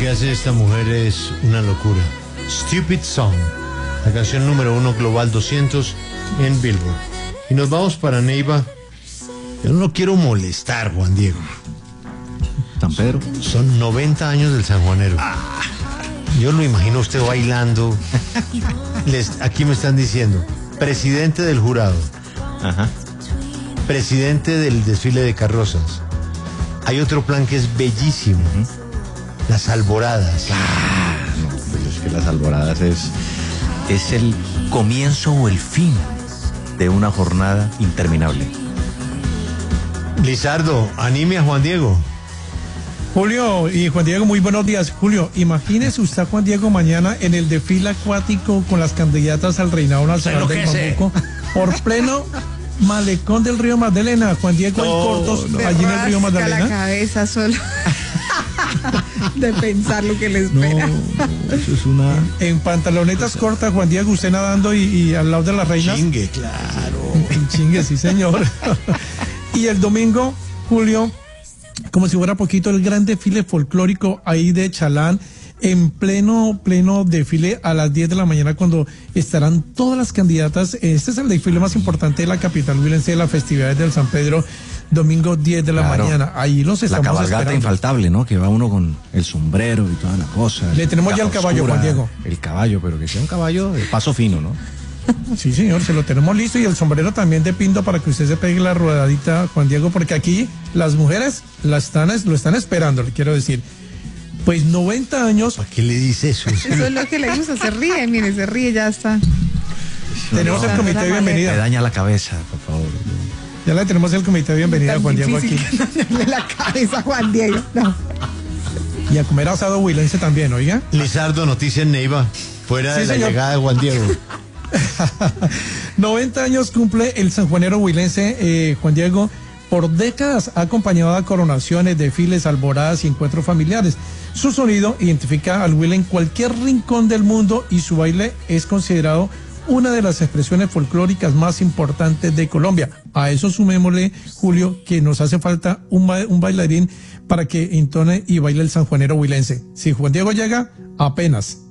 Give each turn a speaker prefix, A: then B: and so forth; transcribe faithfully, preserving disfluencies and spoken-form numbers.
A: que hace esta mujer es una locura. Stupid Song, la canción número uno global doscientos en Billboard. Y nos vamos para Neiva. Yo no quiero molestar, Juan Diego.
B: San Pedro.
A: Son noventa años del sanjuanero. Yo lo imagino a usted bailando. Les, aquí me están diciendo, presidente del jurado.
B: Ajá.
A: Presidente del desfile de carrozas. Hay otro plan que es bellísimo. Uh-huh. Las alboradas.
B: Ah, no, pues es que las alboradas es, es el comienzo o el fin de una jornada interminable.
A: Lizardo, anime a Juan Diego.
C: Julio y Juan Diego, muy buenos días. Julio, imagínese usted, Juan Diego, mañana en el desfile acuático con las candidatas al reinado nacional del Bambuco, por pleno malecón del río Magdalena. Juan Diego, hay
A: No,
C: cortos
A: no.
C: allí en el río Magdalena.
D: La cabeza solo de pensar lo que le espera.
B: No, no, eso es una...
C: En pantalonetas cortas, Juan Diego, usted nadando y, y al lado de las reinas.
A: Chingue, claro.
C: En chingue, sí, señor. Y el domingo, Julio, como si fuera poquito, el gran desfile folclórico ahí de Chalán, en pleno, pleno desfile a las diez de la mañana, cuando estarán todas las candidatas. Este es el desfile más importante de la capital huilense de las festividades del San Pedro, domingo diez de la
B: Claro.
C: mañana. Ahí los estamos
B: La cabalgata
C: esperando.
B: infaltable, ¿no? Que va uno con el sombrero y toda la cosa.
C: Le tenemos ya el
B: Caja
C: caballo,
B: oscura,
C: Juan Diego.
B: El caballo, pero que sea un caballo de paso fino, ¿no?
C: Sí, señor, se lo tenemos listo, y el sombrero también de pinto para que usted se pegue la rodadita, Juan Diego, porque aquí las mujeres la están, lo están esperando, le quiero decir. Pues noventa años.
A: ¿Para qué le dice eso?
D: Eso es lo que le gusta, se ríe, mire, se ríe, ya está.
C: Tenemos
D: no,
C: el comité de
D: no,
B: Me
C: bienvenida.
B: daña la cabeza, por favor.
C: Ya le tenemos el comité de bienvenida,
D: Tan
C: Juan Diego,
D: difícil
C: aquí.
D: que dañarle la cabeza a Juan Diego. No.
C: Y a comer asado huilense también, oiga.
A: Lizardo, noticia en Neiva. Fuera
C: Sí,
A: de la
C: señor.
A: llegada de Juan Diego.
C: noventa años cumple el sanjuanero huilense, eh, Juan Diego. Por décadas ha acompañado a coronaciones, desfiles, alboradas y encuentros familiares. Su sonido identifica al huila en cualquier rincón del mundo, y su baile es considerado una de las expresiones folclóricas más importantes de Colombia. A eso sumémosle, Julio, que nos hace falta un, ba- un bailarín para que entone y baile el sanjuanero huilense. Si Juan Diego llega, apenas.